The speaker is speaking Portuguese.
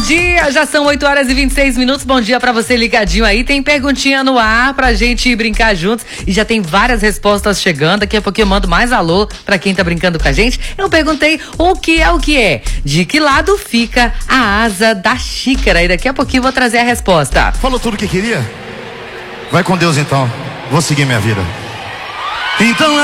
dia, já são 8h26. Bom dia pra você ligadinho aí. Tem perguntinha no ar pra gente brincar juntos e já tem várias respostas chegando. Daqui a pouco eu mando mais alô pra quem tá brincando com a gente. Eu perguntei o que é. De que lado fica a asa da xícara? E daqui a pouquinho eu vou trazer a resposta. Falou tudo o que queria? Vai com Deus então. Vou seguir minha vida. Então